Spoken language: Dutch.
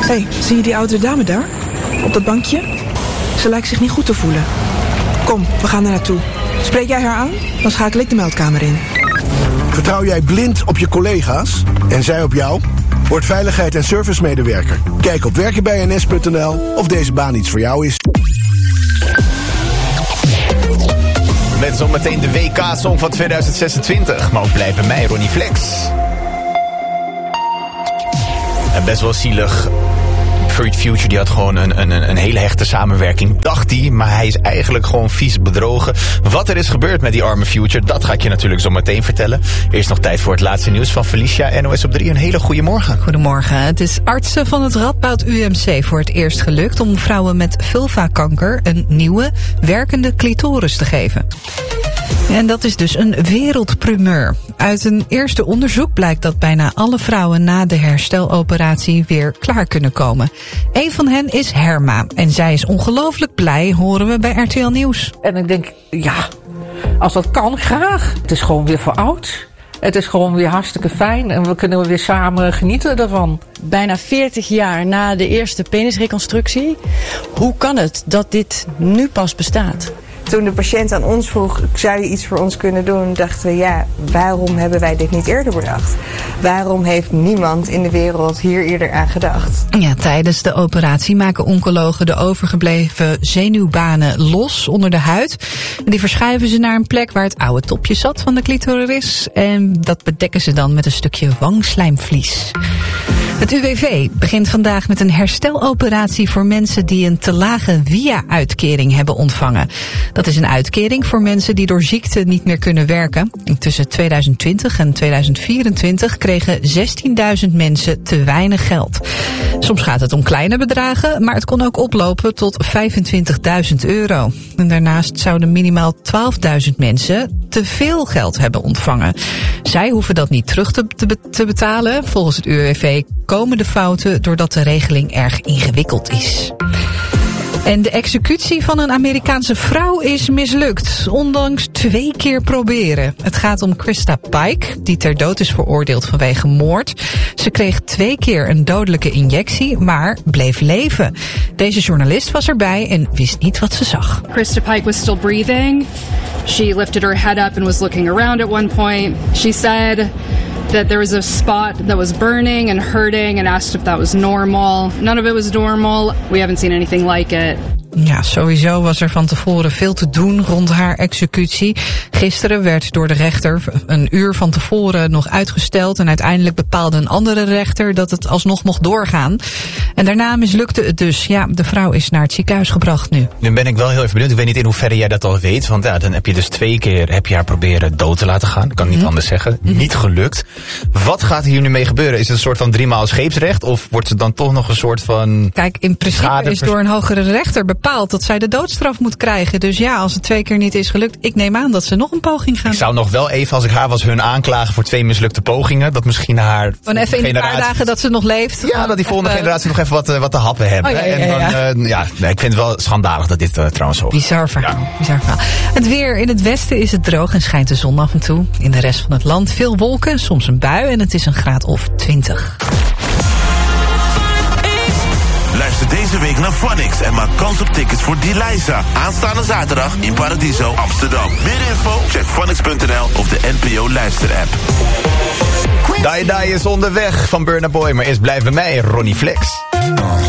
Hé, zie je die oudere dame daar? Op dat bankje? Ze lijkt zich niet goed te voelen. Kom, we gaan er naartoe. Spreek jij haar aan? Dan schakel ik de meldkamer in. Vertrouw jij blind op je collega's en zij op jou? Word veiligheid- en servicemedewerker. Kijk op werkenbijns.nl of deze baan iets voor jou is. Met zometeen de WK-song van 2026. Maar ook blijft bij mij Ronnie Flex. En best wel zielig. Furious Future die had gewoon een hele hechte samenwerking, dacht hij. Maar hij is eigenlijk gewoon vies bedrogen. Wat er is gebeurd met die arme Future, dat ga ik je natuurlijk zo meteen vertellen. Eerst nog tijd voor het laatste nieuws van Felicia, NOS op 3. Een hele goede morgen. Goedemorgen. Het is artsen van het Radboud UMC voor het eerst gelukt om vrouwen met vulvakanker een nieuwe, werkende clitoris te geven. En dat is dus een wereldprimeur. Uit een eerste onderzoek blijkt dat bijna alle vrouwen na de hersteloperatie weer klaar kunnen komen. Een van hen is Herma en zij is ongelooflijk blij, horen we bij RTL Nieuws. En ik denk, ja, als dat kan, graag. Het is gewoon weer voor oud. Het is gewoon weer hartstikke fijn en we kunnen weer samen genieten daarvan. Bijna 40 jaar na de eerste penisreconstructie. Hoe kan het dat dit nu pas bestaat? Toen de patiënt aan ons vroeg, zou je iets voor ons kunnen doen, dachten we, ja, waarom hebben wij dit niet eerder bedacht? Waarom heeft niemand in de wereld hier eerder aan gedacht? Ja, tijdens de operatie maken oncologen de overgebleven zenuwbanen los onder de huid. En die verschuiven ze naar een plek waar het oude topje zat van de clitoris. En dat bedekken ze dan met een stukje wangslijmvlies. Het UWV begint vandaag met een hersteloperatie voor mensen die een te lage WIA-uitkering hebben ontvangen. Dat is een uitkering voor mensen die door ziekte niet meer kunnen werken. Tussen 2020 en 2024 kregen 16.000 mensen te weinig geld. Soms gaat het om kleine bedragen, maar het kon ook oplopen tot €25.000. En daarnaast zouden minimaal 12.000 mensen te veel geld hebben ontvangen. Zij hoeven dat niet terug te betalen. Volgens het UWV komen de fouten doordat de regeling erg ingewikkeld is. En de executie van een Amerikaanse vrouw is mislukt, ondanks 2 keer proberen. Het gaat om Krista Pike, die ter dood is veroordeeld vanwege moord. Ze kreeg 2 keer een dodelijke injectie, maar bleef leven. Deze journalist was erbij en wist niet wat ze zag. Krista Pike was still breathing. She lifted her head up and was looking around at one point. She said that there was a spot that was burning and hurting and asked if that was normal. None of it was normal. We haven't seen anything like it. Ja, sowieso was er van tevoren veel te doen rond haar executie. Gisteren werd door de rechter een uur van tevoren nog uitgesteld en uiteindelijk bepaalde een andere rechter dat het alsnog mocht doorgaan. En daarna mislukte het dus. Ja, de vrouw is naar het ziekenhuis gebracht nu. Nu ben ik wel heel even benieuwd. Ik weet niet in hoeverre jij dat al weet. Want ja, dan heb je dus 2 keer haar proberen dood te laten gaan. Ik kan niet anders zeggen. Niet gelukt. Wat gaat hier nu mee gebeuren? Is het een soort van 3 maal scheepsrecht? Of wordt het dan toch nog een soort van... Kijk, in principe is door een hogere rechter bepaald dat zij de doodstraf moet krijgen. Dus ja, als het 2 keer niet is gelukt, ik neem aan dat ze nog een poging gaan. Ik zou nog wel even, als ik haar was, hun aanklagen voor 2 mislukte pogingen. Dat misschien haar... Gewoon even in een paar dagen dat ze nog leeft. Ja, dat die volgende generatie nog even wat te happen hebben. Oh, nee, ik vind het wel schandalig dat dit trouwens zo... Bizar verhaal. Het weer. In het westen is het droog en schijnt de zon af en toe. In de rest van het land veel wolken, soms een bui en het is een graad of 20. Luister deze week naar Phonics en maak kans op tickets voor Deliza. Aanstaande zaterdag in Paradiso, Amsterdam. Meer info? Check phonics.nl of de NPO luisterapp. Die is onderweg van Burna Boy, maar eerst blijft bij mij Ronnie Flex.